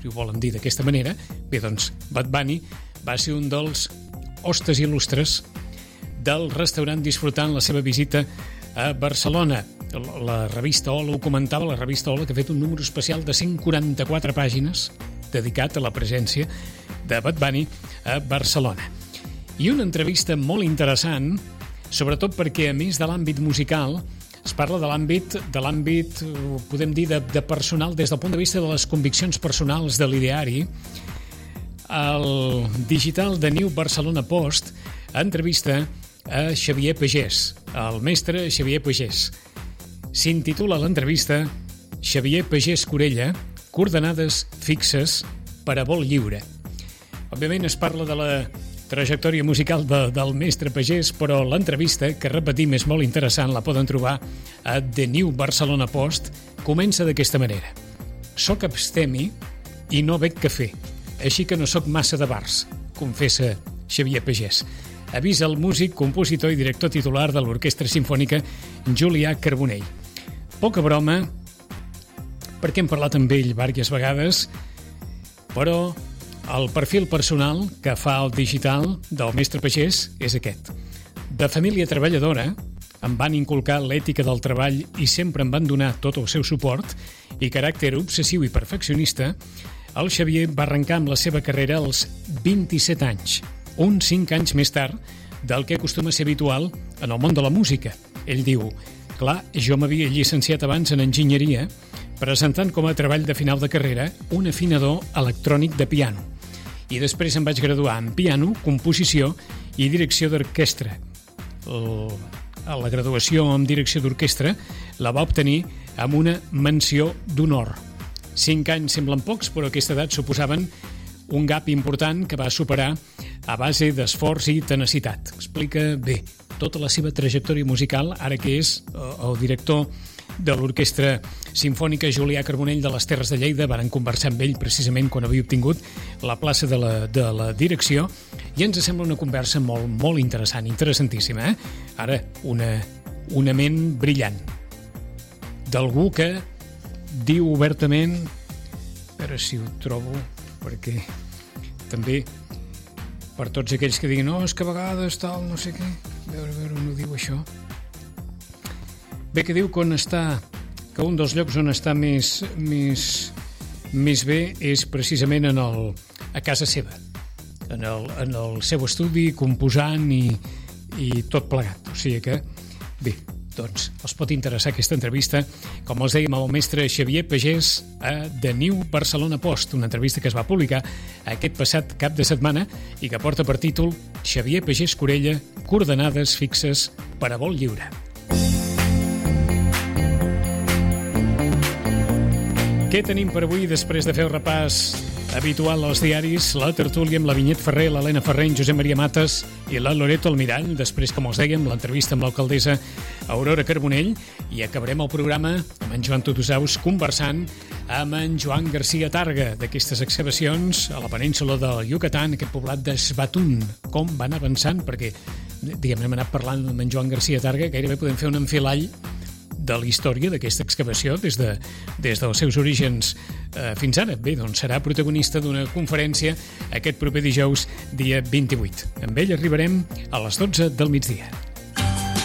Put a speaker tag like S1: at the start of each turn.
S1: ho volen dir d'aquesta manera. Bé, doncs, Bad Bunny va ser un dels hostes il·lustres del restaurant disfrutant la seva visita a Barcelona. La revista Hola ho comentava, la revista Hola, que ha fet un número especial de 144 pàgines dedicat a la presència de Bad Bunny a Barcelona. I una entrevista molt interessant, sobretot perquè, a més de l'àmbit musical, es parla de l'àmbit, podem dir, de personal, des del punt de vista de les conviccions personals de l'ideari. El digital de New Barcelona Post entrevista a Xavier Pagès, el mestre Xavier Pagès. S'intitula l'entrevista Xavier Pagès Corella, coordenades fixes per a vol lliure. Òbviament es parla de la trajectòria musical del mestre Pagès, però l'entrevista, que repetim és molt interessant, la poden trobar a The New Barcelona Post, comença d'aquesta manera. Soc abstemi i no bec cafè, així que no sóc massa de bars, confessa Xavier Pagès. Avisa el músic, compositor i director titular de l'Orquestra Simfònica Julià Carbonell. Poca broma, perquè hem parlat amb ell diverses vegades, però el perfil personal que fa el digital del mestre Pagès és aquest. De família treballadora, em van inculcar l'ètica del treball i sempre em van donar tot el seu suport i caràcter obsessiu i perfeccionista. El Xavier va arrencar amb la seva carrera als 27 anys, uns 5 anys més tard del que acostuma a ser habitual en el món de la música. Ell diu, clar, jo m'havia llicenciat abans en enginyeria, presentant com a treball de final de carrera un afinador electrònic de piano. I després em vaig graduar en piano, composició i direcció d'orquestra. La graduació en direcció d'orquestra la va obtenir amb una menció d'honor. 5 anys semblen pocs, però a aquesta edat suposaven un gap important que va superar a base d'esforç i tenacitat. Explica bé tota la seva trajectòria musical, ara que és el director de l'Orquestra Simfònica Julià Carbonell de les Terres de Lleida. Varen conversar amb ell precisament quan havia obtingut la plaça de la direcció i ens sembla una conversa molt, molt interessant, interessantíssima. Ara, una ment brillant d'algú que diu obertament, a veure si ho trobo, perquè també per tots aquells que diguin és que a vegades tal, no sé què, a veure, on ho diu això. Bé, que diu que un dels llocs on està més bé és precisament a casa seva, en el seu estudi, composant i tot plegat. O sigui que, bé, doncs els pot interessar aquesta entrevista, com els dèiem, amb el mestre Xavier Pagès a The New Barcelona Post, una entrevista que es va publicar aquest passat cap de setmana i que porta per títol Xavier Pagès Corella, coordenades fixes per a vol lliure. Què tenim per avui després de fer el repàs habitual als diaris? La tertúlia amb la Vinyet Ferrer, l'Helena Ferrer, en Josep Maria Mates i la Loreto Almirall. Després, com els dèiem, l'entrevista amb l'alcaldessa Aurora Carbonell, i acabarem el programa amb en Joan Tutusaus conversant amb en Joan Garcia Targa d'aquestes excavacions a la península del Yucatán, aquest poblat d'Esbatún. Com van avançant, perquè diguem, hem anat parlant amb en Joan Garcia Targa, gairebé podem fer un enfilall de la història d'aquesta excavació des dels seus orígens fins ara. Bé, doncs serà protagonista d'una conferència aquest proper dijous, dia 28. Amb ell arribarem a les 12 del migdia.